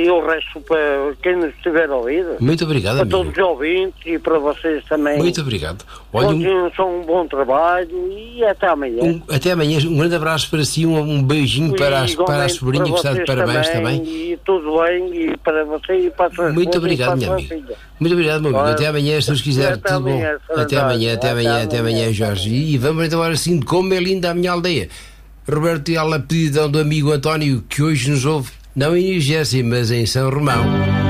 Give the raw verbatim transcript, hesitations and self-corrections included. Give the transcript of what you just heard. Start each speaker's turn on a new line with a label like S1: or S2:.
S1: e o resto para quem nos estiver a ouvir.
S2: Muito obrigado,
S1: para
S2: amigo.
S1: todos os ouvintes e para vocês também.
S2: Muito obrigado. Olha, um,
S1: continuem só um bom trabalho e até amanhã.
S2: um, até amanhã. Um grande abraço para si, um, um beijinho para, as, para a sobrinha que está de parabéns também.
S1: também. E tudo bem, e para você e para a sua
S2: Muito
S1: esposa
S2: obrigado,
S1: e para
S2: minha
S1: a sua
S2: amiga.
S1: filha.
S2: Muito obrigado, meu amigo.
S1: Olha,
S2: até amanhã, se Deus quiser.
S1: até
S2: Tudo
S1: amanhã,
S2: bom.
S1: Sr.
S2: Até amanhã, até
S1: Até
S2: amanhã, até
S1: amanhã,
S2: amanhã,
S1: até
S2: Jorge.
S1: amanhã.
S2: E vamos então agora assim de como é linda a minha aldeia. Roberto Ayala, pedidão do amigo António, que hoje nos ouve, não em Igésia, mas em São Romão.